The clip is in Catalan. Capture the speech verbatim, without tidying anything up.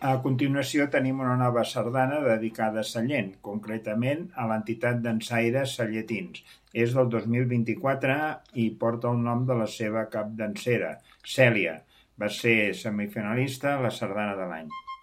A continuació tenim una nova sardana dedicada a Sallent, concretament a l'entitat dansaires salletins. És del dos mil vint-i-quatre i porta el nom de la seva capdansera, Cèlia. Va ser semifinalista a la sardana de l'any.